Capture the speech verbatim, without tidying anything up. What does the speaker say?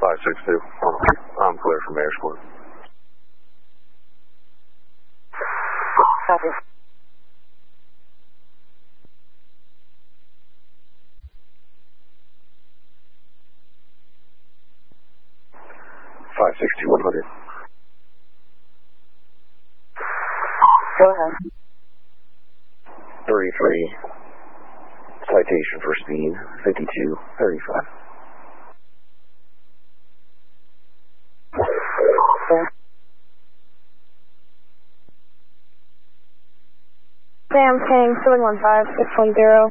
five six two. I'm clear from Mayor's Court. Copy. five six two one hundred. Go ahead. thirty-three. Citation for speed, fifty-two thirty-five. Yeah. Sam King, seven one five six one zero.